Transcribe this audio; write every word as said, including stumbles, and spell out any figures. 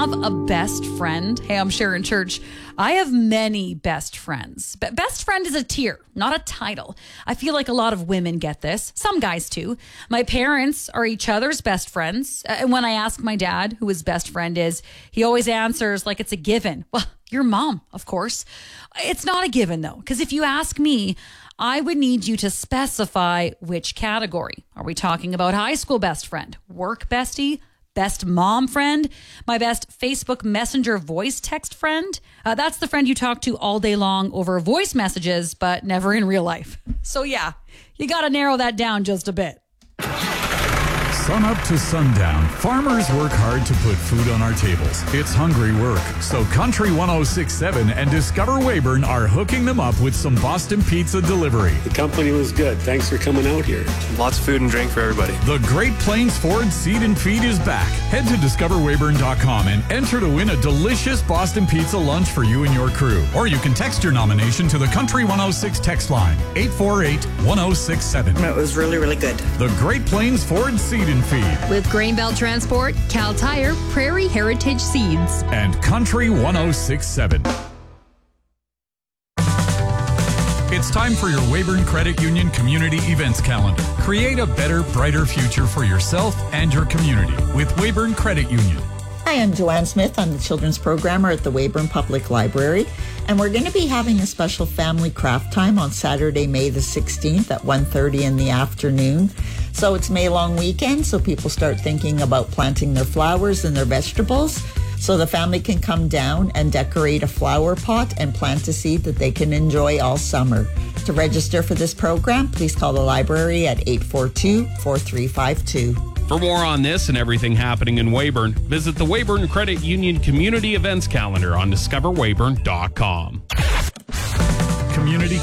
have a best friend? Hey, I'm Sharon Church. I have many best friends. But best friend is a tier, not a title. I feel like a lot of women get this. Some guys too. My parents are each other's best friends. And when I ask my dad who his best friend is, he always answers like it's a given. Well, your mom, of course. It's not a given though, because if you ask me, I would need you to specify which category. Are we talking about high school best friend, work bestie, best mom friend, my best Facebook Messenger voice text friend? Uh, that's the friend you talk to all day long over voice messages, but never in real life. So yeah, you got to narrow that down just a bit. Sun up to sundown, farmers work hard to put food on our tables. It's hungry work, so Country one oh six point seven and Discover Weyburn are hooking them up with some Boston Pizza delivery. The company was good. Thanks for coming out here. Lots of food and drink for everybody. The Great Plains Ford Seed and Feed is back. Head to discover weyburn dot com and enter to win a delicious Boston Pizza lunch for you and your crew. Or you can text your nomination to the Country one oh six text line, eight four eight, one oh six seven. It was really, really good. The Great Plains Ford Seed and Feed. With Grainbelt Transport, Cal Tire, Prairie Heritage Seeds. And Country one oh six point seven. It's time for your Weyburn Credit Union Community Events Calendar. Create a better, brighter future for yourself and your community with Weyburn Credit Union. Hi, I'm Joanne Smith. I'm the children's programmer at the Weyburn Public Library, and we're going to be having a special family craft time on Saturday, May the sixteenth at one thirty in the afternoon. So it's May long weekend, so people start thinking about planting their flowers and their vegetables. So the family can come down and decorate a flower pot and plant a seed that they can enjoy all summer. To register for this program, please call the library at eight four two, four three five two. For more on this and everything happening in Weyburn, visit the Weyburn Credit Union Community Events Calendar on discover weyburn dot com. Community